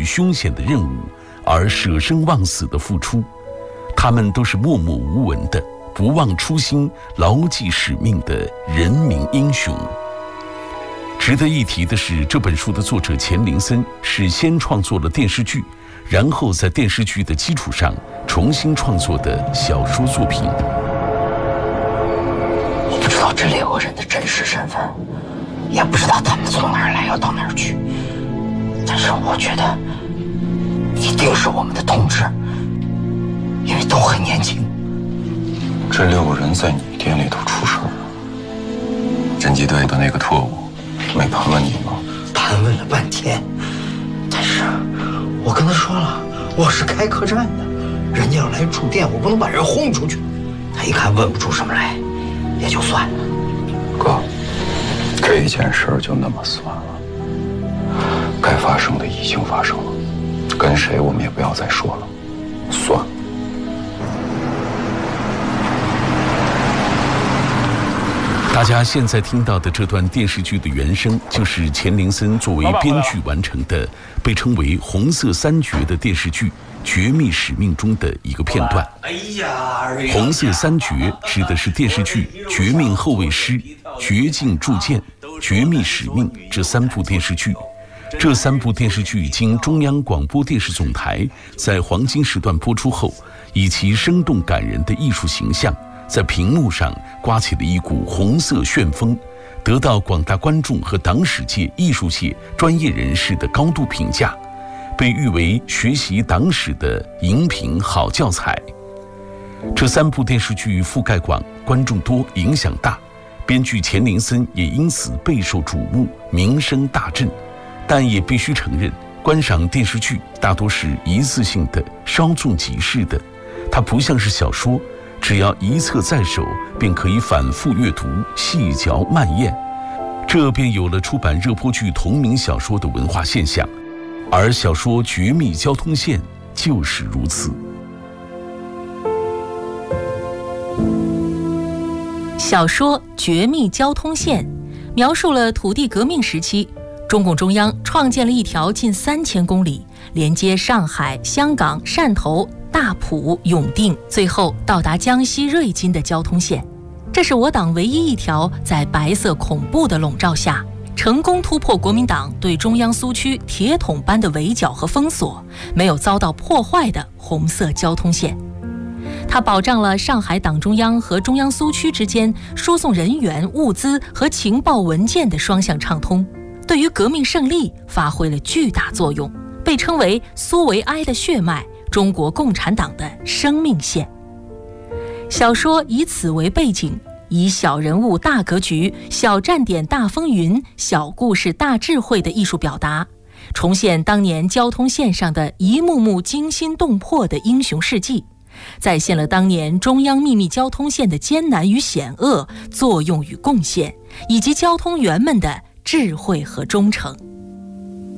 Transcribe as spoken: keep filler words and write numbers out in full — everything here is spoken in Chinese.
凶险的任务而舍生忘死的付出，他们都是默默无闻的、不忘初心、牢记使命的人民英雄。值得一提的是，这本书的作者钱林森是先创作了电视剧，然后在电视剧的基础上重新创作的小说作品。 我不知道这六个人的真实身份，也不知道他们从哪儿来要到哪儿去，但是我觉得一定是我们的同志，因为都很年轻。 这六个人在你店里头出事儿了，侦缉队的那个特务没盘问你吗？ 盘问了半天，但是我跟他说了，我是开客栈的，人家要来住店，我不能把人轰出去。他一看问不出什么来，也就算了。 哥，这件事就那么算了，该发生的已经发生了，跟谁我们也不要再说了，算了。 大家现在听到的这段电视剧的原声，就是钱林森作为编剧完成的，被称为“红色三绝”的电视剧《绝密使命》中的一个片段。 哎呀， 红色三绝指的是电视剧《绝命后卫师》《绝境铸剑》《绝密使命》这三部电视剧。这三部电视剧经中央广播电视总台在黄金时段播出后，以其生动感人的艺术形象，在屏幕上刮起了一股红色旋风，得到广大观众和党史界、艺术界专业人士的高度评价，被誉为学习党史的荧屏好教材。这三部电视剧覆盖广，观众多，影响大，编剧钱林森也因此备受瞩目，名声大振。但也必须承认，观赏电视剧大多是一次性的、稍纵即逝的，它不像是小说，只要一册在手，便可以反复阅读、细嚼慢咽，这便有了出版热播剧同名小说的文化现象。而小说《绝密交通线》就是如此。 小说《绝密交通线》描述了土地革命时期，中共中央创建了一条近三千公里，连接上海、香港、汕头、大埔、永定，最后到达江西瑞金的交通线。这是我党唯一一条在白色恐怖的笼罩下，成功突破国民党对中央苏区铁桶般的围剿和封锁，没有遭到破坏的红色交通线。它保障了上海党中央和中央苏区之间输送人员、物资和情报文件的双向畅通，对于革命胜利发挥了巨大作用，被称为苏维埃的血脉，中国共产党的生命线。小说以此为背景，以小人物大格局、小站点大风云、小故事大智慧的艺术表达，重现当年交通线上的一幕幕惊心动魄的英雄事迹，再现了当年中央秘密交通线的艰难与险恶、作用与贡献，以及交通员们的智慧和忠诚。